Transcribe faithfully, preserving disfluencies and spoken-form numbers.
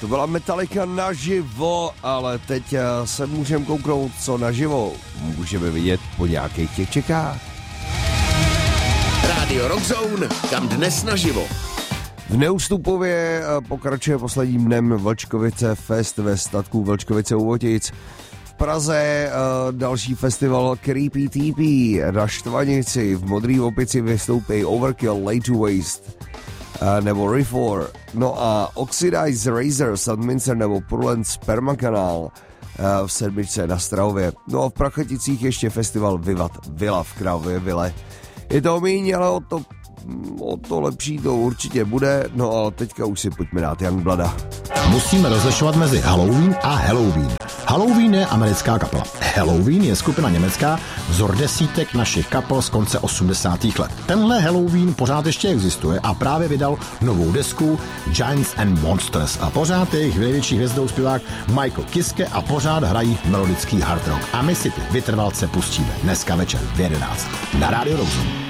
To byla Metallica naživo, ale teď se můžeme kouknout, co naživo můžeme vidět po nějakých těch čekách. Rádio Rockzone, kam dnes naživo. V Neústupově pokračuje posledním dnem Vlčkovice Fest ve statku Vlčkovice u Votic. V Praze další festival Creepy T P, na Štvanici v Modrý opici vystoupí Overkill, Lay to Waste nebo Refor. No a Oxidized Razor, Sandminster nebo Purlens Permakanál v sedmičce na Strahově. No a v Prachaticích ještě festival Vivat Villa v Králově Vile. Je to míň, ale o to, o to lepší to určitě bude. No a teďka už si pojďme dát Youngblooda. Musíme rozlišovat mezi Halloween a Halloween. Halloween je americká kapela. Halloween je skupina německá, vzor desítek našich kapel z konce osmdesátých let. Tenhle Halloween pořád ještě existuje a právě vydal novou desku Giants and Monsters a pořád je jejich největší hvězdou zpěvák Michael Kiske a pořád hrají melodický hard rock. A my si ty vytrvalce pustíme dneska večer v jedenáct na Rádiu Rockzone.